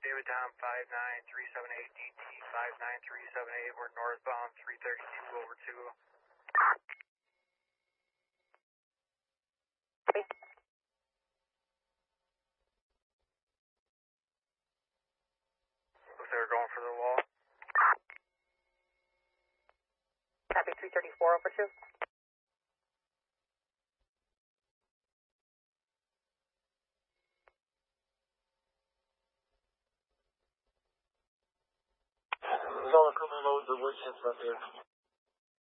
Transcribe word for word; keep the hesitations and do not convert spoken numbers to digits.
David Tom five nine three seven eight D T five nine three seven eight. We're northbound three thirty-two over two. Looks like we're going for the wall. Copy three thirty-four over two. Solid criminal loads are working from here.